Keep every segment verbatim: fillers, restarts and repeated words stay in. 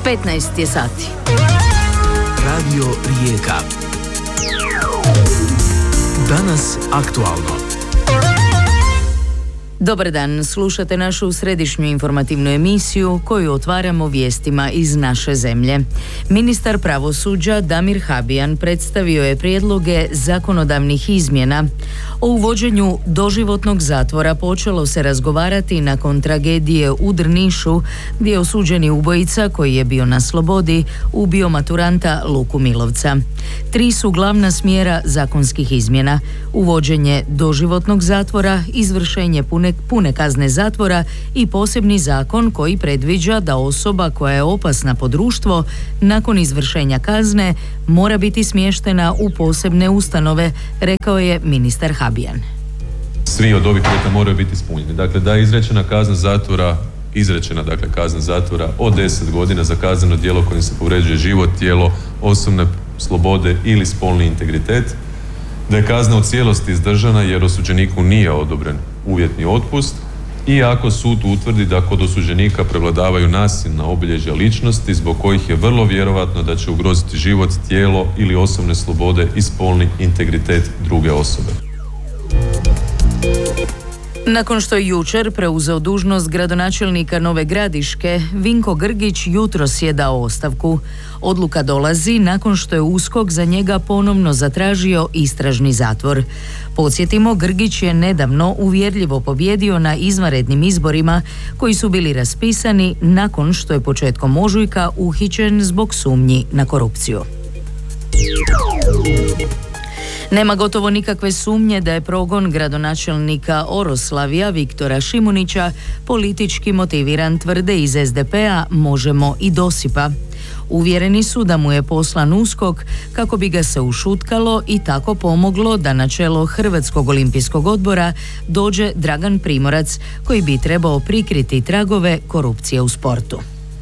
petnaest je sati. Radio Rijeka. Danas aktualno. Dobar dan, slušate našu središnju informativnu emisiju koju otvaramo vijestima iz naše zemlje. Ministar pravosuđa Damir Habijan predstavio je prijedloge zakonodavnih izmjena. O uvođenju doživotnog zatvora počelo se razgovarati nakon tragedije u Drnišu, gdje je osuđeni ubojica koji je bio na slobodi ubio maturanta Luku Milovca. Tri su glavna smjera zakonskih izmjena: uvođenje doživotnog zatvora, izvršenje pune pune kazne zatvora i posebni zakon koji predviđa da osoba koja je opasna po društvo nakon izvršenja kazne mora biti smještena u posebne ustanove, rekao je ministar Habijan. Svi od ovih uvjeta moraju biti ispunjeni. Dakle, da je izrečena kazna zatvora, izrečena dakle kazna zatvora od deset godina za kazneno djelo kojim se povređuje život, tijelo, osobne slobode ili spolni integritet, da je kazna u cijelosti izdržana jer osuđeniku nije odobren uvjetni otpust i ako sud utvrdi da kod osuđenika prevladavaju nasilna obilježja ličnosti zbog kojih je vrlo vjerojatno da će ugroziti život, tijelo ili osobne slobode i spolni integritet druge osobe. Nakon što je jučer preuzeo dužnost gradonačelnika Nove Gradiške, Vinko Grgić jutros je dao ostavku. Odluka dolazi nakon što je USKOK za njega ponovno zatražio istražni zatvor. Podsjetimo, Grgić je nedavno uvjerljivo pobjedio na izvanrednim izborima koji su bili raspisani nakon što je početkom ožujka uhićen zbog sumnji na korupciju. Nema gotovo nikakve sumnje da je progon gradonačelnika Oroslavija Viktora Šimunića politički motiviran, tvrde iz es de pe-a Možemo i Dosipa. Uvjereni su da mu je poslan USKOK kako bi ga se ušutkalo i tako pomoglo da na čelo Hrvatskog olimpijskog odbora dođe Dragan Primorac, koji bi trebao prikriti tragove korupcije u sportu.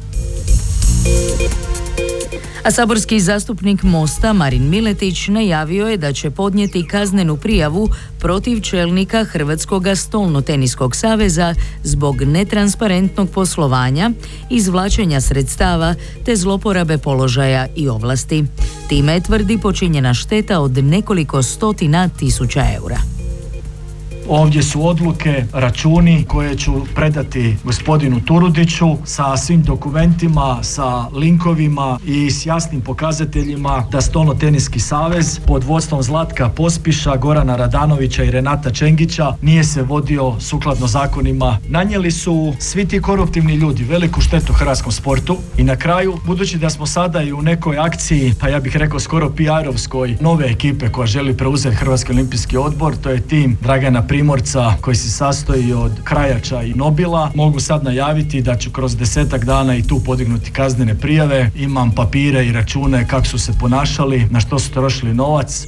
A saborski zastupnik Mosta Marin Miletić najavio je da će podnijeti kaznenu prijavu protiv čelnika Hrvatskog stolnoteniskog saveza zbog netransparentnog poslovanja, izvlačenja sredstava te zloporabe položaja i ovlasti. Time je, tvrdi, počinjena šteta od nekoliko stotina tisuća eura. Ovdje su odluke, računi koje ću predati gospodinu Turudiću sa svim dokumentima, sa linkovima i s jasnim pokazateljima da Stolnoteniski savez pod vodstvom Zlatka Pospiša, Gorana Radanovića i Renata Čengića nije se vodio sukladno zakonima. Nanijeli su svi ti koruptivni ljudi veliku štetu hrvatskom sportu i na kraju, budući da smo sada i u nekoj akciji, pa ja bih rekao skoro pe er-ovskoj, nove ekipe koja želi preuzeti Hrvatski olimpijski odbor, to je tim Dragana Primorca koji se sastoji od Krajača i Nobila, mogu sad najaviti da ću kroz desetak dana i tu podignuti kaznene prijave. Imam papire i račune kako su se ponašali, na što su trošili novac.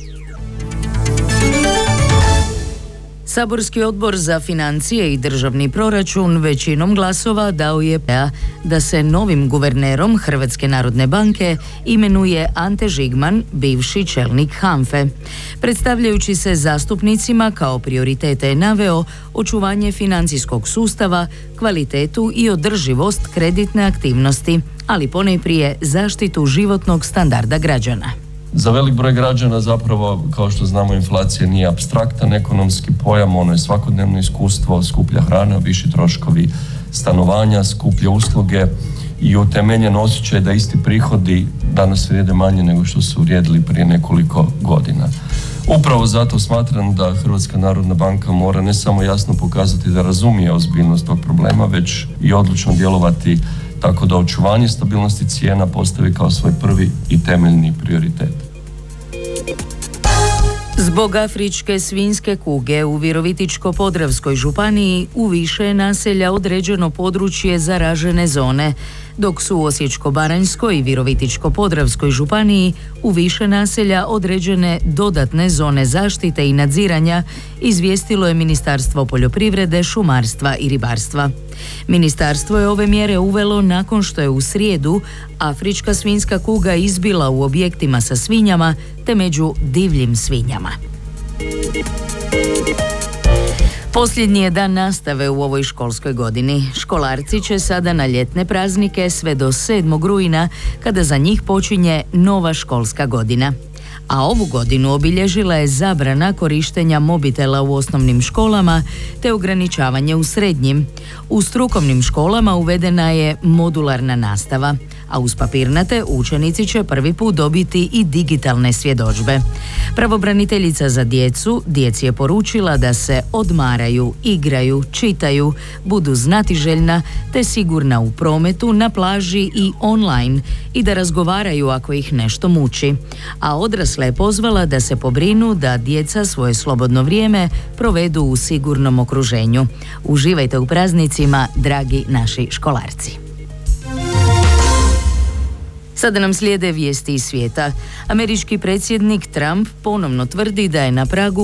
Saborski odbor za financije i državni proračun većinom glasova dao je da se novim guvernerom Hrvatske narodne banke imenuje Ante Žigman, bivši čelnik HANFE. Predstavljajući se zastupnicima kao prioritete je naveo očuvanje financijskog sustava, kvalitetu i održivost kreditne aktivnosti, ali ponajprije zaštitu životnog standarda građana. Za velik broj građana zapravo, kao što znamo, inflacija nije apstraktan ekonomski pojam, ono je svakodnevno iskustvo, skuplja hrana, viši troškovi stanovanja, skuplje usluge i utemeljen osjećaj da isti prihodi danas vrijede manje nego što su vrijedili prije nekoliko godina. Upravo zato smatram da Hrvatska narodna banka mora ne samo jasno pokazati da razumije ozbiljnost tog problema, već i odlučno djelovati tako da očuvanje stabilnosti cijena postavi kao svoj prvi i temeljni prioritet. Zbog afričke svinjske kuge u Virovitičko-podravskoj županiji u više je naselja određeno područje zaražene zone, dok su u Osječko-baranjskoj i Virovitičko-podravskoj županiji u više naselja određene dodatne zone zaštite i nadziranja, izvijestilo je Ministarstvo poljoprivrede, šumarstva i ribarstva. Ministarstvo je ove mjere uvelo nakon što je u srijedu afrička svinjska kuga izbila u objektima sa svinjama te među divljim svinjama. Posljednji je dan nastave u ovoj školskoj godini. Školarci će sada na ljetne praznike sve do sedmog rujna, kada za njih počinje nova školska godina. A ovu godinu obilježila je zabrana korištenja mobitela u osnovnim školama te ograničavanje u srednjim. U strukovnim školama uvedena je modularna nastava, a uz papirnate učenici će prvi put dobiti i digitalne svjedodžbe. Pravobraniteljica za djecu djeci je poručila da se odmaraju, igraju, čitaju, budu znatiželjna te sigurna u prometu, na plaži i online i da razgovaraju ako ih nešto muči. A odrasle je pozvala da se pobrinu da djeca svoje slobodno vrijeme provedu u sigurnom okruženju. Uživajte u praznicima, dragi naši školarci. Sada nam slijede vijesti iz svijeta. Američki predsjednik Trump ponovno tvrdi da je na pragu